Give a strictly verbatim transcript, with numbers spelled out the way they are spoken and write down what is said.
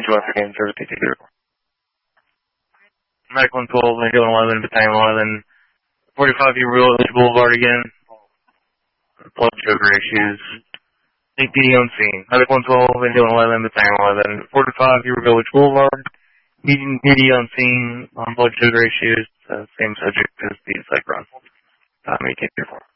twenty-two after game service, T T zero. Medic one twelve, Angel eleven, Battalion eleven, forty-five Eagle Village Boulevard again. Blood sugar issues. Take P D on scene. Medic one twelve, Angel eleven, Battalion eleven, forty-five Eagle Village Boulevard. Meeting P D on scene on blood sugar issues. Uh, same subject as the Cyclone. Uh, me, take care.